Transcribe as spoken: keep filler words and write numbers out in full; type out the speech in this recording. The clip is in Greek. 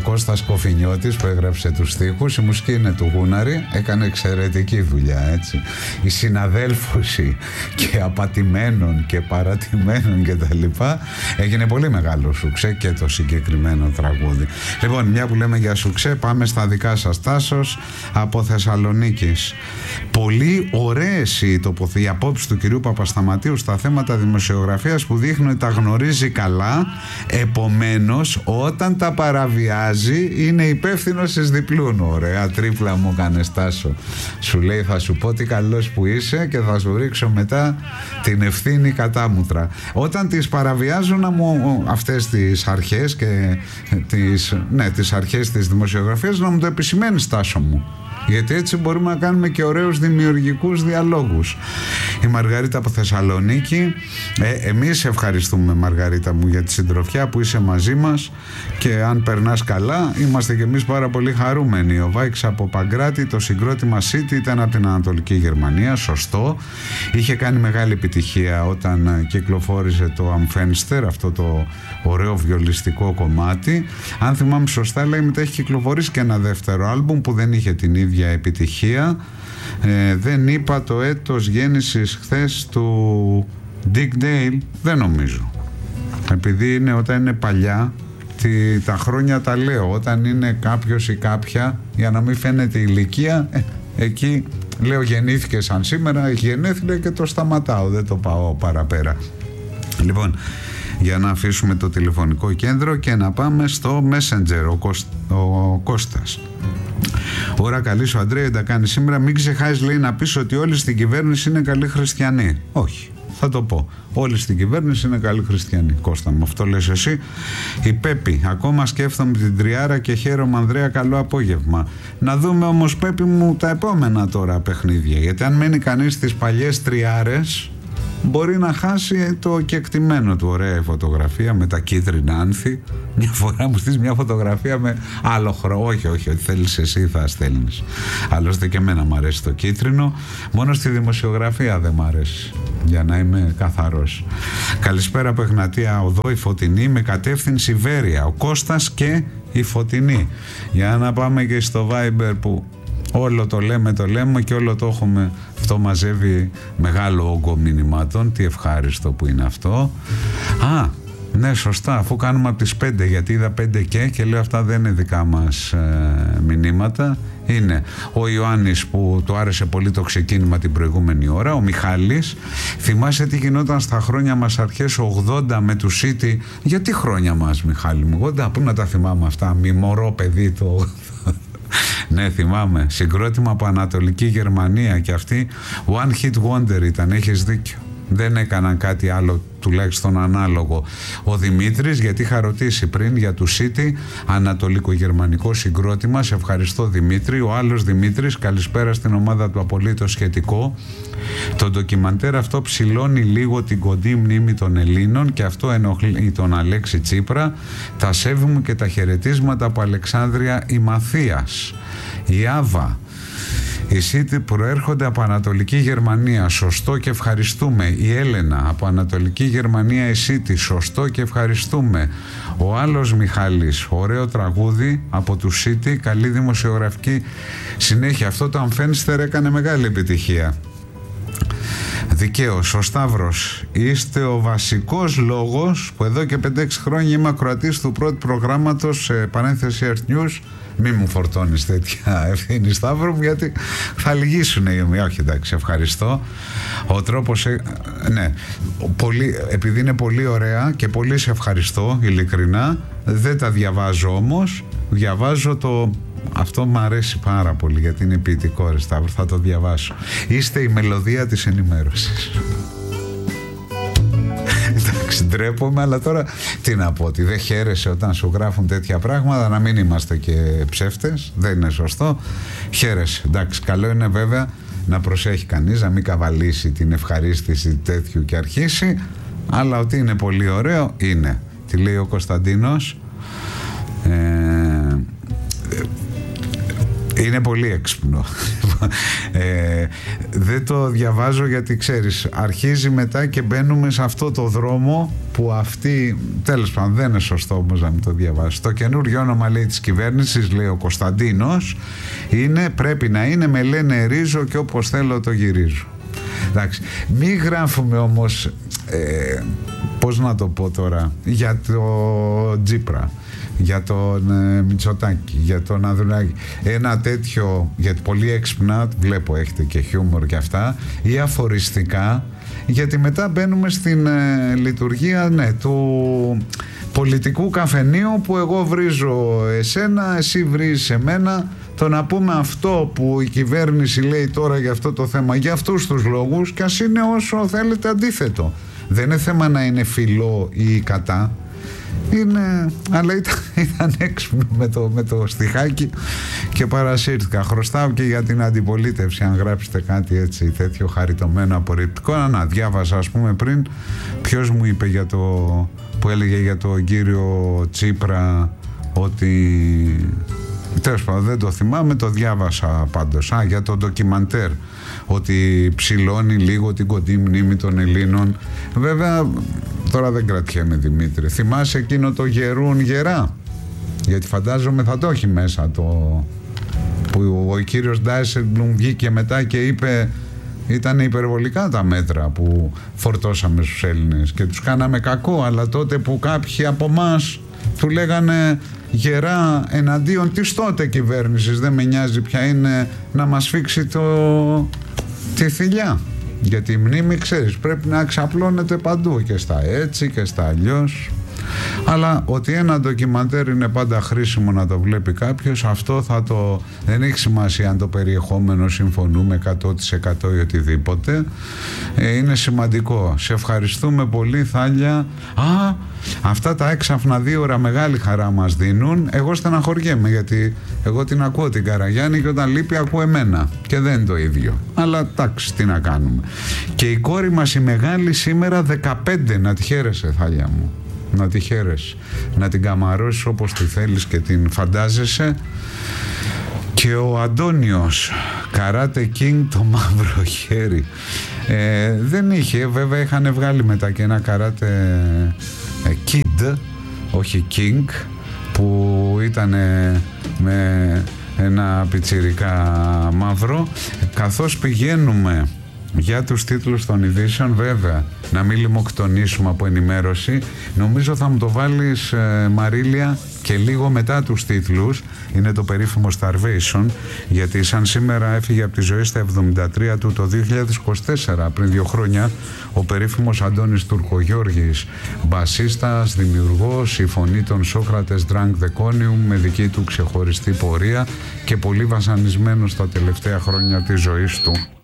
Κώστας Κοφινιώτης που έγραψε τους στίχους, η μουσική είναι του Γούναρη, έκανε εξαιρετική δουλειά, έτσι. Η συναδέλφωση και απατημένων και παρατημένων και τα λοιπά, έγινε πολύ μεγάλο σουξέ και το συγκεκριμένο τραγούδι. Λοιπόν, μια που λέμε για σουξέ, πάμε στα δικά σας, Τάσος από Θεσσαλονίκης. Πολύ ωραίες οι τοποθετήσεις, οι απόψεις του κυρίου Παπασταματίου στα θέματα δημοσιογραφίας που δείχνουν ότι τα γνωρίζει καλά, επομένως όταν τα παραβιάζει είναι υπεύθυνος στις διπλούν. Ωραία τρίπλα μου κάνες, Τάσο. Σου λέει, θα σου πω τι καλός που είσαι και θα σου ρίξω μετά την ευθύνη κατάμουτρα. Όταν τις παραβιάζουν να μου, αυτές τις αρχές και τις, ναι, τις αρχές της δημοσιογραφίας, να μου το επισημαίνεις, Τάσο μου, γιατί έτσι μπορούμε να κάνουμε και ωραίους δημιουργικούς διαλόγους. Η Μαργαρίτα από Θεσσαλονίκη. ε, Εμείς ευχαριστούμε, Μαργαρίτα μου, για τη συντροφιά που είσαι μαζί μας, και αν περνάς καλά είμαστε και εμείς πάρα πολύ χαρούμενοι. Ο Βάικς από Παγκράτη, το συγκρότημα City ήταν από την Ανατολική Γερμανία, σωστό. Είχε κάνει μεγάλη επιτυχία όταν κυκλοφόρησε το Αμφένστερ, αυτό το ωραίο βιολιστικό κομμάτι. Αν θυμάμαι σωστά, λέει, μετά έχει κυκλοφορήσει και ένα δεύτερο άλμπουμ που δεν είχε την ίδια επιτυχία. Ε, δεν είπα το έτος γέννησης χθες του Dick Dale, δεν νομίζω, επειδή είναι, όταν είναι παλιά τι, τα χρόνια τα λέω, όταν είναι κάποιος ή κάποια, για να μην φαίνεται η ηλικία, ε, εκεί λέω γεννήθηκε σαν σήμερα, έχει γενέθλια και το σταματάω, δεν το πάω παραπέρα. Λοιπόν, για να αφήσουμε το τηλεφωνικό κέντρο και να πάμε στο Messenger. Ο, Κωσ... ο Κώστας. Ώρα καλή σου, Αντρέα, τα κάνει σήμερα. Μην ξεχάσεις, λέει, να πεις ότι όλοι στην κυβέρνηση είναι καλοί χριστιανοί. Όχι, θα το πω. Όλοι στην κυβέρνηση είναι καλοί χριστιανοί. Κώστα μου, αυτό λες εσύ. Η Πέπη, ακόμα σκέφτομαι την τριάρα και χαίρομαι, Ανδρέα, καλό απόγευμα. Να δούμε όμως, Πέπη μου, τα επόμενα τώρα παιχνίδια. Γιατί αν μένει κανείς στις παλιές τριάρες, μπορεί να χάσει το κεκτημένο του. Ωραία η φωτογραφία με τα κίτρινα άνθη. Μια φορά μου στείλεις μια φωτογραφία με άλλο χρώμα. Όχι, όχι, ό,τι θέλεις εσύ θα στέλνεις. Άλλωστε και εμένα μου αρέσει το κίτρινο. Μόνο στη δημοσιογραφία δεν μου αρέσει, για να είμαι καθαρός. Καλησπέρα από Εγνατία Οδό, η Φωτεινή, με κατεύθυνση Βέρεια. Ο Κώστας και η Φωτεινή. Για να πάμε και στο Viber που όλο το λέμε, το λέμε και όλο το έχουμε. Αυτό μαζεύει μεγάλο όγκο μηνυμάτων. Τι ευχάριστο που είναι αυτό. Α, ναι, σωστά, αφού κάνουμε από τις πέντε, γιατί είδα πέντε και και λέω αυτά δεν είναι δικά μας ε, μηνύματα. Είναι ο Ιωάννης που του άρεσε πολύ το ξεκίνημα την προηγούμενη ώρα. Ο Μιχάλης, θυμάσαι τι γινόταν στα χρόνια μας αρχές ογδόντα με του City? Γιατί χρόνια μας, Μιχάλη μου? ογδόντα, πού να τα θυμάμαι αυτά, μη μωρό παιδί το... Ναι, θυμάμαι. Συγκρότημα από Ανατολική Γερμανία και αυτή One Hit Wonder ήταν, έχεις δίκιο. Δεν έκαναν κάτι άλλο τουλάχιστον ανάλογο. Ο Δημήτρης, γιατί είχα ρωτήσει πριν για του City, ανατολικογερμανικό συγκρότημα. Σε ευχαριστώ, Δημήτρη. Ο άλλος Δημήτρης, καλησπέρα στην ομάδα του Απολύτως Σχετικό. Το ντοκιμαντέρ αυτό ψηλώνει λίγο την κοντή μνήμη των Ελλήνων και αυτό ενοχλεί τον Αλέξη Τσίπρα. Τα σέβη μου και τα χαιρετίσματα από Αλεξάνδρεια η Μαθίας. Η Άβα. Οι City προέρχονται από Ανατολική Γερμανία, σωστό και ευχαριστούμε. Η Έλενα από Ανατολική Γερμανία, η City, σωστό και ευχαριστούμε. Ο άλλος Μιχάλης, ωραίο τραγούδι από του City, καλή δημοσιογραφική συνέχεια. Αυτό το Αμφένστερ έκανε μεγάλη επιτυχία. Δικαίως, ο Σταύρος, είστε ο βασικός λόγος που εδώ και πέντε έξι χρόνια είμαι ακροατής του πρώτου προγράμματος, σε παρένθεση Earth News. Μη μου φορτώνεις τέτοια ευθύνη, Σταύρο μου, γιατί θα λυγίσουν οι ομοί. Όχι, εντάξει, ευχαριστώ. Ο τρόπος, ναι, πολύ, επειδή είναι πολύ ωραία και πολύ σε ευχαριστώ, ειλικρινά. Δεν τα διαβάζω όμως, διαβάζω το... Αυτό μου αρέσει πάρα πολύ, γιατί είναι ποιητικό, ρε Σταύρο, θα το διαβάσω. Είστε η μελωδία της ενημέρωσης. Εντάξει, ντρέπομαι, αλλά τώρα τι να πω, ότι δεν χαίρεσαι όταν σου γράφουν τέτοια πράγματα? Να μην είμαστε και ψεύτες, δεν είναι σωστό. Χαίρεσαι, εντάξει, καλό είναι βέβαια να προσέχει κανείς, να μην καβαλήσει την ευχαρίστηση τέτοιου και αρχίσει, αλλά ότι είναι πολύ ωραίο, είναι. Τι λέει ο Κωνσταντίνος? Ε, Είναι πολύ έξυπνο. ε, δεν το διαβάζω γιατί ξέρεις, αρχίζει μετά και μπαίνουμε σε αυτό το δρόμο που αυτή, τέλος πάντων δεν είναι σωστό όμως να μην το διαβάσει. Το καινούριο όνομα, λέει, της κυβέρνησης, λέει ο Κωνσταντίνος, είναι, πρέπει να είναι με λένε ρίζο και όπως θέλω το γυρίζω. Εντάξει, μην γράφουμε όμως ε, πώς να το πω τώρα, για το Τσίπρα, για τον ε, Μητσοτάκη, για τον Ανδρουλάκη, ένα τέτοιο, γιατί πολύ έξυπνα βλέπω έχετε και χιούμορ και αυτά, ή αφοριστικά, γιατί μετά μπαίνουμε στην ε, λειτουργία, ναι, του πολιτικού καφενείου, που εγώ βρίζω εσένα, εσύ βρίζεις εμένα. Το να πούμε αυτό που η κυβέρνηση λέει τώρα για αυτό το θέμα, για αυτούς τους λόγους, και ας είναι όσο θέλετε αντίθετο. Δεν είναι θέμα να είναι φιλό ή κατά. Είναι, αλλά ήταν, ήταν έξυπνο με το, με το στιχάκι και παρασύρθηκα. Χρωστάω και για την αντιπολίτευση, αν γράψετε κάτι έτσι τέτοιο χαριτωμένο απορριπτικό. Να, να διάβασα, ας πούμε, πριν ποιος μου είπε για το, που έλεγε για τον κύριο Τσίπρα ότι, τέλος πάντων δεν το θυμάμαι, το διάβασα πάντως. Α, για το ντοκιμαντέρ, ότι ψηλώνει λίγο την κοντή μνήμη των Ελλήνων. Βέβαια τώρα δεν κρατιέμαι, Δημήτρη. Θυμάσαι εκείνο το γερούν γερά? Γιατί φαντάζομαι θα το έχει μέσα το, που ο κύριος Ντάισελμπλουμ βγήκε μετά και είπε ήταν υπερβολικά τα μέτρα που φορτώσαμε στους Έλληνες και τους κάναμε κακό, αλλά τότε που κάποιοι από εμάς του λέγανε γερά εναντίον της τότε κυβέρνησης, δεν με νοιάζει ποια είναι, να μας φίξει το, τη θηλιά. Γιατί η μνήμη, ξέρεις, πρέπει να εξαπλώνεται παντού, και στα έτσι και στα αλλιώς. Αλλά ότι ένα ντοκιμαντέρ είναι πάντα χρήσιμο να το βλέπει κάποιος, αυτό θα το... δεν έχει σημασία αν το περιεχόμενο συμφωνούμε εκατό τοις εκατό ή οτιδήποτε. ε, είναι σημαντικό. Σε ευχαριστούμε πολύ, Θάλια. Α, αυτά τα έξαφνα δύο ώρα μεγάλη χαρά μας δίνουν. Εγώ στεναχωριέμαι, γιατί εγώ την ακούω την Καραγιάννη και όταν λείπει ακούω εμένα και δεν είναι το ίδιο. Αλλά εντάξει, τι να κάνουμε. Και η κόρη μας η μεγάλη σήμερα δεκαπέντε, να τη χαίρεσαι, Θάλια μου. Να τη χαίρεσαι, να την καμαρώσεις όπως τη θέλεις και την φαντάζεσαι. Και ο Αντώνιος, Karate King, το μαύρο χέρι. ε, Δεν είχε, βέβαια είχαν βγάλει μετά και ένα Karate Kid, όχι King, που ήταν με ένα πιτσιρικά μαύρο. Καθώς πηγαίνουμε για τους τίτλους των ειδήσεων, βέβαια, να μην λιμοκτονήσουμε από ενημέρωση, νομίζω θα μου το βάλεις, ε, Μαρίλια, και λίγο μετά τους τίτλους. Είναι το περίφημο Starvation, γιατί σαν σήμερα έφυγε από τη ζωή στα εβδομήντα τρία του το δύο χιλιάδες είκοσι τέσσερα, πριν δύο χρόνια, ο περίφημος Αντώνης Τουρκογιώργης, μπασίστας, δημιουργός, η φωνή των Σόκρατες Drank the Conium, με δική του ξεχωριστή πορεία και πολύ βασανισμένος τα τελευταία χρόνια της ζωής του.